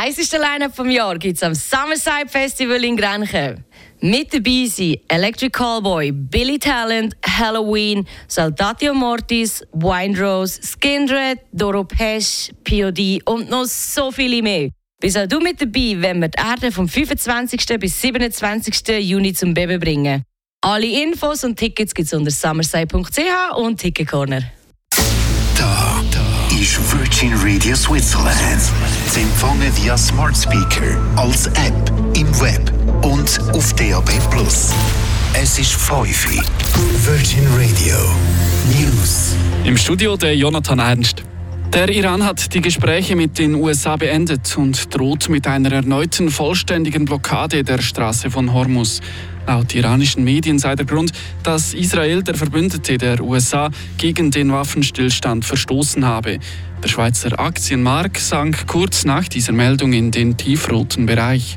Heisseste Line-Up vom Jahr gibt es am Summerside Festival in Grenchen. Mit dabei sind Electric Callboy, Billy Talent, Halloween, Saltatio Mortis, Windrose, Skindred, Doro Pesch, POD und noch so viele mehr. Bist auch du mit dabei, wenn wir die Erde vom 25. bis 27. Juni zum Beben bringen. Alle Infos und Tickets gibt es unter summerside.ch und Ticket Corner. Da ist Virgin Radio Switzerland. Sie empfangen via Smart Speaker, als App, im Web und auf DAB+. Es ist 5 Uhr. Virgin Radio News. Im Studio der Jonathan Ernst. Der Iran hat die Gespräche mit den USA beendet und droht mit einer erneuten vollständigen Blockade der Straße von Hormuz. Laut iranischen Medien sei der Grund, dass Israel, der Verbündete der USA, gegen den Waffenstillstand verstoßen habe. Der Schweizer Aktienmarkt sank kurz nach dieser Meldung in den tiefroten Bereich.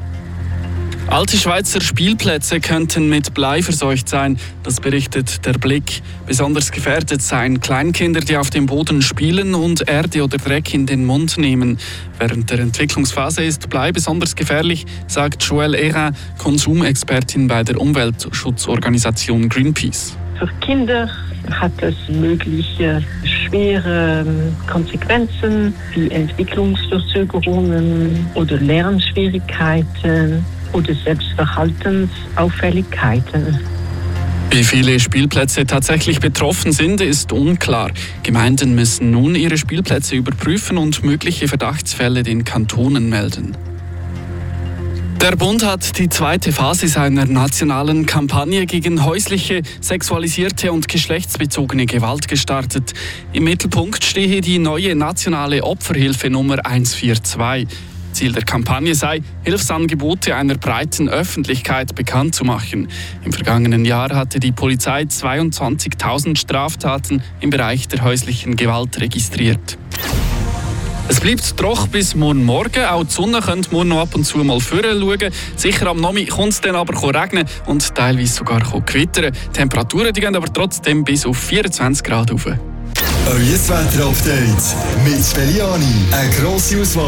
Alte Schweizer Spielplätze könnten mit Blei verseucht sein, das berichtet der Blick. Besonders gefährdet seien Kleinkinder, die auf dem Boden spielen und Erde oder Dreck in den Mund nehmen. Während der Entwicklungsphase ist Blei besonders gefährlich, sagt Joëlle Erin, Konsumexpertin bei der Umweltschutzorganisation Greenpeace. Für Kinder hat es mögliche schwere Konsequenzen wie Entwicklungsverzögerungen oder Lernschwierigkeiten oder Selbstverhaltensauffälligkeiten. Wie viele Spielplätze tatsächlich betroffen sind, ist unklar. Gemeinden müssen nun ihre Spielplätze überprüfen und mögliche Verdachtsfälle den Kantonen melden. Der Bund hat die zweite Phase seiner nationalen Kampagne gegen häusliche, sexualisierte und geschlechtsbezogene Gewalt gestartet. Im Mittelpunkt stehe die neue nationale Opferhilfe Nummer 142. Ziel der Kampagne sei, Hilfsangebote einer breiten Öffentlichkeit bekannt zu machen. Im vergangenen Jahr hatte die Polizei 22.000 Straftaten im Bereich der häuslichen Gewalt registriert. Es bleibt trocken bis morgen Morgen. Auch die Sonne könnte morgen noch ab und zu mal schauen. Sicher am Nachmittag kommt es dann aber regnen und teilweise sogar gewittern. Die Temperaturen gehen aber trotzdem bis auf 24 Grad rauf. Euer Wetter-Update mit Beliani. Eine grosse Auswahl